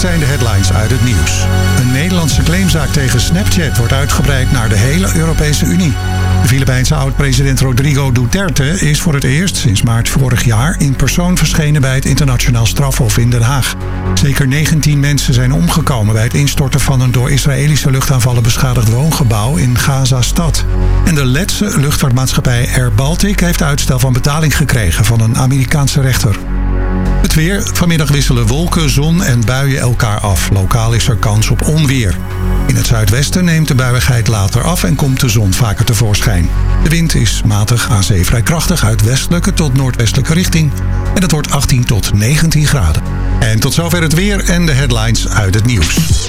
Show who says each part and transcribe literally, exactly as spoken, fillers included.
Speaker 1: zijn de headlines uit het nieuws. Een Nederlandse claimzaak tegen Snapchat wordt uitgebreid naar de hele Europese Unie. De Filipijnse oud-president Rodrigo Duterte is voor het eerst sinds maart vorig jaar in persoon verschenen bij het internationaal strafhof in Den Haag. Zeker negentien mensen zijn omgekomen bij het instorten van een door Israëlische luchtaanvallen beschadigd woongebouw in Gaza-stad. En de Letse luchtvaartmaatschappij Air Baltic heeft uitstel van betaling gekregen van een Amerikaanse rechter. Het weer. Vanmiddag wisselen wolken, zon en buien elkaar af. Lokaal is er kans op onweer. In het zuidwesten neemt de buiigheid later af en komt de zon vaker tevoorschijn. De wind is matig aan zee vrij krachtig uit westelijke tot noordwestelijke richting. En het wordt achttien tot negentien graden. En tot zover het weer en de headlines uit het nieuws.